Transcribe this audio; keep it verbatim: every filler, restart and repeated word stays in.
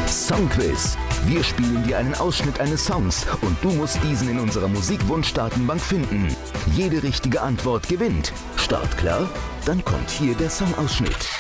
Songquiz. Wir spielen dir einen Ausschnitt eines Songs und du musst diesen in unserer Musikwunsch-Datenbank finden. Jede richtige Antwort gewinnt. Start klar? Dann kommt hier der Songausschnitt.